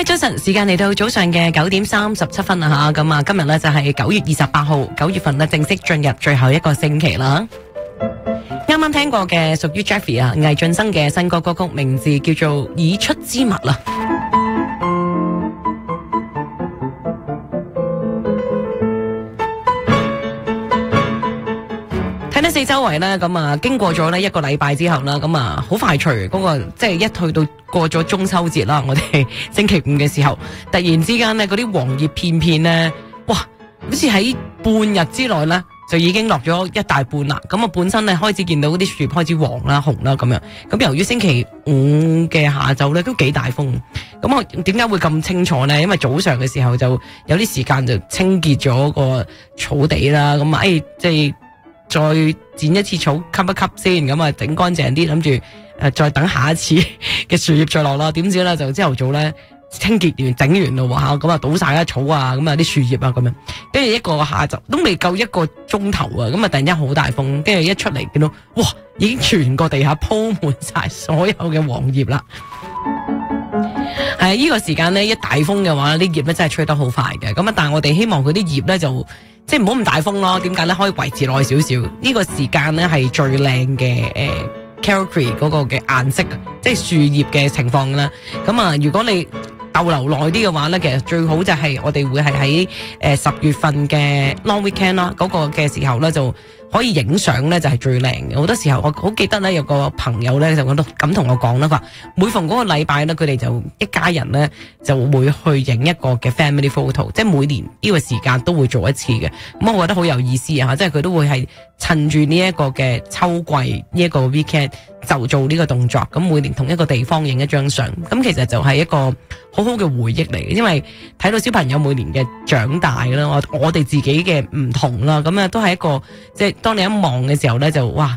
喂，早晨，時間嚟到早上嘅9:37啦吓，咁啊，今日呢就係9月28號，9月份呢正式進入最後一個星期啦。啱啱聽過嘅屬於 Jeffrey 啊，魏浚笙嘅新歌曲，名字叫做《已出之物》啦。四周圍咧，咁啊，經過咗呢一個禮拜之後啦，咁啊，好快隨嗰個即係一去到過咗中秋節啦，我哋星期五嘅時候，突然之間呢，嗰啲黃葉片片咧，哇，好似喺半日之內咧就已經落咗一大半啦。咁啊，本身咧開始見到嗰啲樹葉開始黃啦、紅啦咁樣。咁由於星期五嘅下晝咧都幾大風，咁我點解會咁清楚咧？因為早上嘅時候就有啲時間就清潔咗個草地啦，咁啊，即係。再剪一次草，吸一吸先，咁啊整乾淨啲，諗住再等下一次嘅樹葉再落啦。點知咧就朝頭早咧清潔完整完咯吓，咁啊倒晒啲草啊，咁啊啲樹葉啊咁樣，跟住一個下晝都未夠一個鐘頭啊，咁啊突然間好大風，跟住一出嚟見到哇，已經全個地下鋪滿晒所有嘅黃葉啦。係呢個時間咧一大風嘅話，啲葉咧真係吹得好快嘅。咁啊，但係我哋希望佢啲葉咧就即係唔好咁大風咯。點解咧？可以維持耐少少。呢個時間咧係最靚嘅Calgary 嗰個嘅顏色，即係樹葉嘅情況啦。咁啊，如果你逗留耐啲嘅話咧，其實最好就係我哋會係喺10月份嘅 Long Weekend 啦，嗰個嘅時候咧就可以影相咧就係最靚嘅。好多時候我好記得咧有個朋友咧就咁同我講啦，佢話每逢嗰個禮拜咧佢哋就一家人咧就會去影一個嘅 family photo， 即係每年呢個時間都會做一次嘅。咁我覺得好有意思啊，即係佢都會係趁住呢一個嘅秋季呢一個 weekend 就做呢個動作，咁每年同一個地方影一張相，咁其實就係一個好好嘅回憶嚟嘅，因為睇到小朋友每年嘅長大啦，我哋自己嘅唔同啦，咁啊都係一個即係當你一望嘅時候咧，就哇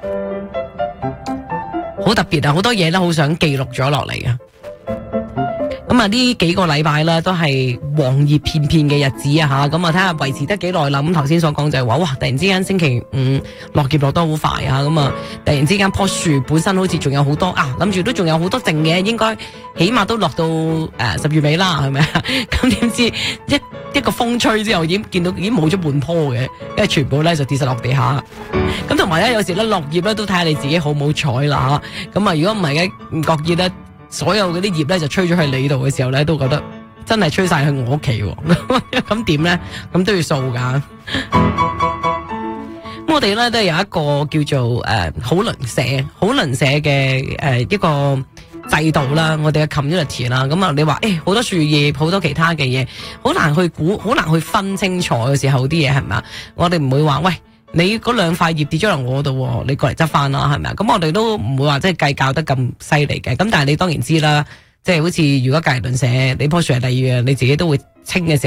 好特別啊，好多嘢咧好想記錄咗落嚟啊！咁啊，呢幾個禮拜啦，都係黃葉片片嘅日子啊吓，咁啊睇下維持得幾耐啦。咁頭先所講就係話，哇！突然之間星期五落葉落得好快啊，咁啊，突然之間棵樹本身好似仲有好多啊，諗住都仲有好多剩嘅，應該起碼都落到10月尾啦，係咪啊？咁點知一個風吹之後，已經見到已經冇咗半棵嘅，因為全部咧就跌實落地下。咁同埋咧，有時咧落葉咧都睇下你自己好唔好彩啦吓。咁啊，如果唔係嘅唔覺意咧。所有嗰啲葉咧就吹咗去你度嘅時候咧，都覺得真係吹晒去我屋企，咁點咧？咁都要掃噶。咁我哋咧都有一個叫做好鄰舍嘅一個制度啦，我哋嘅 community 啦。咁啊，你話好多樹葉，好多其他嘅嘢，好難去估，好難去分清楚嘅時候啲嘢係咪？我哋唔會話喂。你嗰兩塊葉跌咗落我度，你過嚟執翻啦，係咪啊？咁我哋都唔會話即係計較得咁犀利嘅。咁但係你當然知啦，即係好似如果隔籬鄰舍你棵樹係第二樣，你自己都會清嘅時候。